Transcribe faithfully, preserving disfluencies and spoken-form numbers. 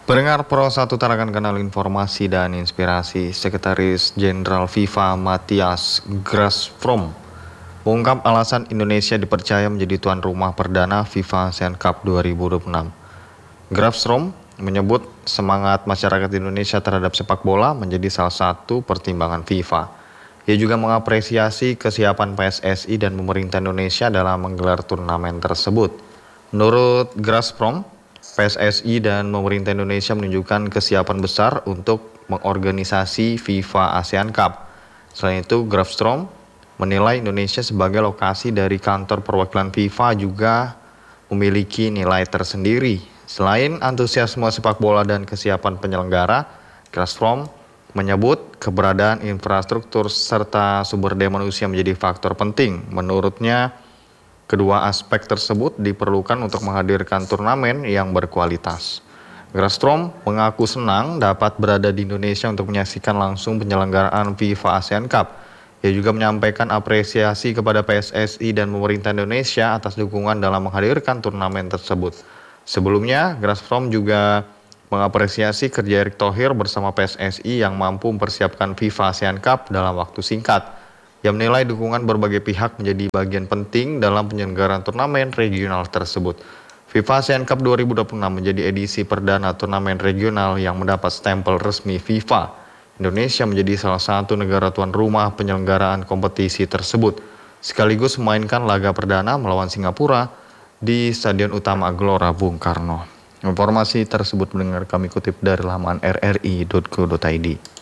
Pendengar Pro satu Tarakan Kanal Informasi dan Inspirasi, Sekretaris Jenderal FIFA Matthias Grasfrom mengungkap alasan Indonesia dipercaya menjadi tuan rumah perdana FIFA ASEAN Cup dua ribu dua puluh enam. Grasfrom menyebut semangat masyarakat Indonesia terhadap sepak bola menjadi salah satu pertimbangan FIFA. Ia juga mengapresiasi kesiapan P S S I dan pemerintah Indonesia dalam menggelar turnamen tersebut. Menurut Grasfrom, P S S I dan pemerintah Indonesia menunjukkan kesiapan besar untuk mengorganisasi FIFA ASEAN Cup. Selain itu, Grasfrom menilai Indonesia sebagai lokasi dari kantor perwakilan FIFA juga memiliki nilai tersendiri. Selain antusiasme sepak bola dan kesiapan penyelenggara, Grasfrom menyebut keberadaan infrastruktur serta sumber daya manusia menjadi faktor penting. Menurutnya, kedua aspek tersebut diperlukan untuk menghadirkan turnamen yang berkualitas. Grasfrom mengaku senang dapat berada di Indonesia untuk menyaksikan langsung penyelenggaraan FIFA ASEAN Cup. Ia juga menyampaikan apresiasi kepada P S S I dan pemerintah Indonesia atas dukungan dalam menghadirkan turnamen tersebut. Sebelumnya, Grasfrom juga mengapresiasi kerja Erick Thohir bersama P S S I yang mampu mempersiapkan FIFA ASEAN Cup dalam waktu singkat. Ia menilai dukungan berbagai pihak menjadi bagian penting dalam penyelenggaraan turnamen regional tersebut. FIFA ASEAN Cup dua ribu dua puluh enam menjadi edisi perdana turnamen regional yang mendapat stempel resmi FIFA. Indonesia menjadi salah satu negara tuan rumah penyelenggaraan kompetisi tersebut, sekaligus memainkan laga perdana melawan Singapura di Stadion Utama Gelora Bung Karno. Informasi tersebut mendengar kami kutip dari laman r r i titik co titik i d.